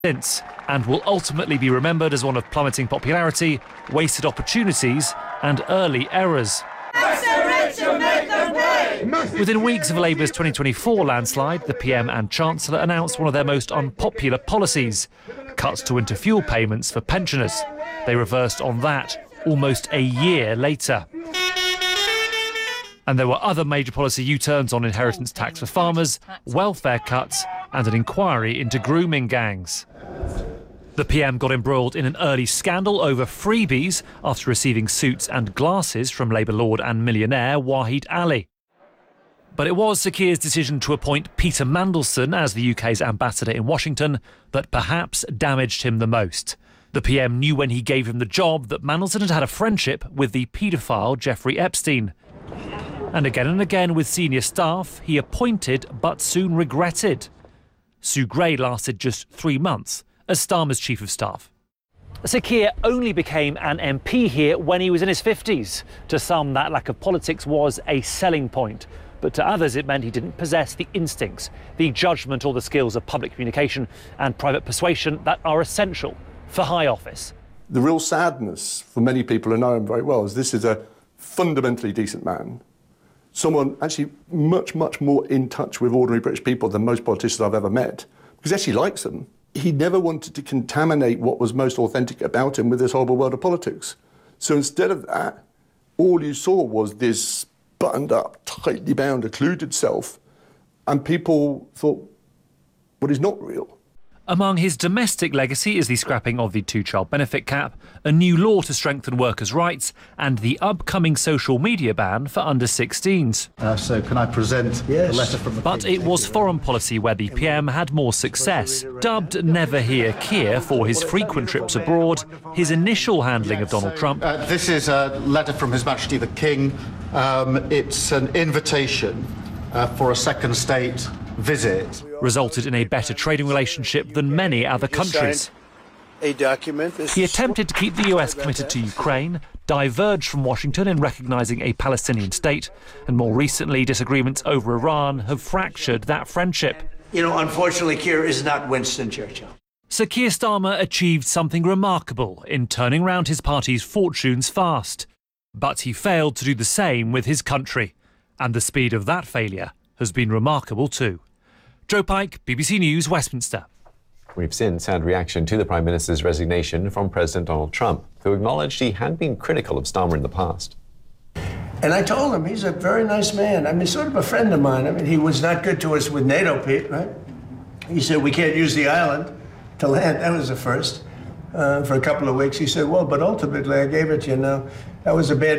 since, and will ultimately be remembered as one of plummeting popularity, wasted opportunities and early errors. Within weeks of Labour's 2024 landslide, the PM and Chancellor announced one of their most unpopular policies: cuts to winter fuel payments for pensioners. They reversed on that almost a year later. And there were other major policy U-turns on inheritance tax for farmers, welfare cuts and an inquiry into grooming gangs. The PM got embroiled in an early scandal over freebies after receiving suits and glasses from Labour lord and millionaire Wahid Ali. But it was Sir Keir's decision to appoint Peter Mandelson as the UK's ambassador in Washington that perhaps damaged him the most. The PM knew when he gave him the job that Mandelson had had a friendship with the paedophile Jeffrey Epstein. And again with senior staff he appointed but soon regretted. Sue Gray lasted just 3 months as Starmer's chief of staff. Sir Keir only became an MP here when he was in his 50s. To some, that lack of politics was a selling point. But to others, it meant he didn't possess the instincts, the judgment or the skills of public communication and private persuasion that are essential for high office. The real sadness for many people who know him very well is this is a fundamentally decent man. Someone actually much more in touch with ordinary British people than most politicians I've ever met, because he actually likes them. He never wanted to contaminate what was most authentic about him with this horrible world of politics. So instead of that, all you saw was this buttoned up, tightly bound, occluded self, and people thought, well, he's not real. Among his domestic legacy is the scrapping of the two-child benefit cap, a new law to strengthen workers' rights, and the upcoming social media ban for under-16s. So can I present the letter from the... But it was foreign policy where the PM had more success. Dubbed Never Hear Keir for his frequent trips abroad, his initial handling of Donald Trump... this is a letter from His Majesty the King. It's an invitation for a second state visit. Resulted in a better trading relationship than many other countries. A document. He attempted to keep the US committed to Ukraine, diverged from Washington in recognising a Palestinian state, and more recently disagreements over Iran have fractured that friendship. You know, unfortunately, Keir is not Winston Churchill. Sir Keir Starmer achieved something remarkable in turning round his party's fortunes fast. But he failed to do the same with his country, and the speed of that failure has been remarkable too. Joe Pike, BBC News, Westminster. We've since had reaction to the Prime Minister's resignation from President Donald Trump, who acknowledged he had been critical of Starmer in the past. And I told him he's a very nice man. I mean, sort of a friend of mine. I mean, he was not good to us with NATO, Pete, right? He said, we can't use the island to land. That was the first. For a couple of weeks, he said, well, but ultimately I gave it to you now. That was a bad